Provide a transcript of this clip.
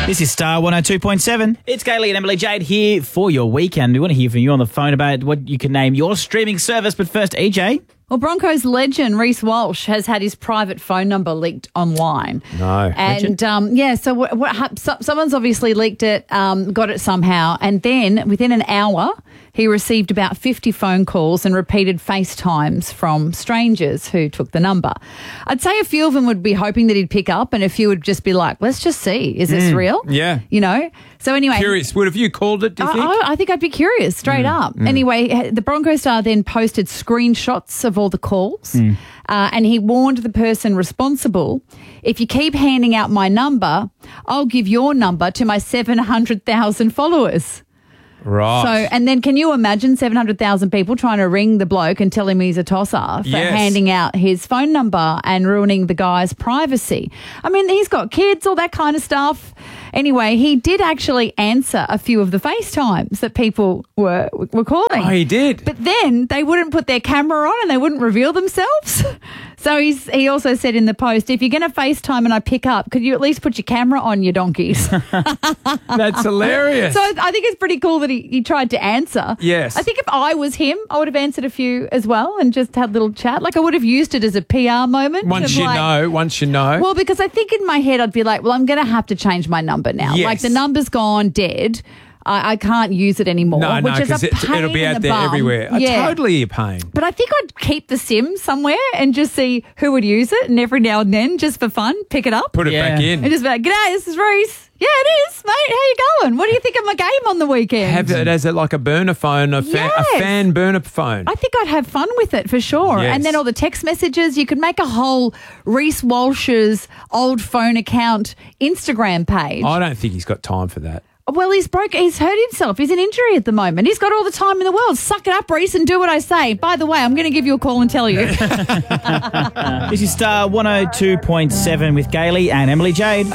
This is Star 102.7. It's Kaylee and Emily Jade here for your weekend. We want to hear from you on the phone about what you can name your streaming service. But first, EJ. Well, Broncos legend Reece Walsh has had his private phone number leaked online. No. And, someone's obviously leaked it, got it somehow, and then within an hour, he received about 50 phone calls and repeated FaceTimes from strangers who took the number. I'd say a few of them would be hoping that he'd pick up, and a few would just be like, let's just see, is this real? Yeah. You know? So anyway. Curious. Would have you called it, do you think? I think I'd be curious, straight up. Anyway, the Broncos star then posted screenshots of all the calls, and he warned the person responsible, if you keep handing out my number, I'll give your number to my 700,000 followers. Right. So, and then can you imagine 700,000 people trying to ring the bloke and tell him he's a tosser for handing out his phone number and ruining the guy's privacy? I mean, he's got kids, all that kind of stuff. Anyway, he did actually answer a few of the FaceTimes that people were calling. Oh, he did? But then they wouldn't put their camera on and they wouldn't reveal themselves. So he also said in the post, if you're going to FaceTime and I pick up, could you at least put your camera on, you donkeys? That's hilarious. So I think it's pretty cool that he tried to answer. Yes. I think if I was him, I would have answered a few as well and just had a little chat. Like I would have used it as a PR moment. Once you know. Well, because I think in my head I'd be like, well, I'm going to have to change my number now. Yes. Like the number's gone dead. I can't use it anymore. No, because it'll be out there everywhere. Totally a pain. But I think I'd keep the SIM somewhere and just see who would use it, and every now and then, just for fun, pick it up. Put it back in. And just be like, g'day, this is Reece. Yeah, it is, mate. How you going? What do you think of my game on the weekend? Have it as like a burner phone, a fan burner phone. I think I'd have fun with it for sure. Yes. And then all the text messages, you could make a whole Reece Walsh's old phone account Instagram page. I don't think he's got time for that. Well, he's hurt himself. He's in injury at the moment. He's got all the time in the world. Suck it up, Reece, and do what I say. By the way, I'm going to give you a call and tell you. This is Star 102.7 with Kaylee and Emily Jade.